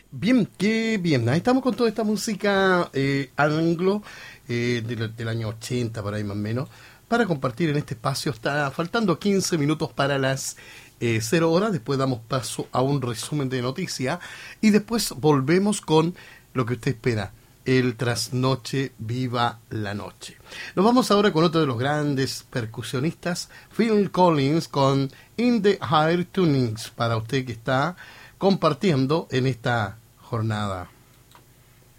Bien, qué bien. Ahí estamos con toda esta música anglo del año 80, por ahí más o menos, para compartir en este espacio. Está faltando 15 minutos para las 0 horas. Después damos paso a un resumen de noticias y después volvemos con lo que usted espera. El trasnoche, viva la noche. Nos vamos ahora con otro de los grandes percusionistas, Phil Collins, con In the Higher Tunings, para usted que está compartiendo en esta jornada.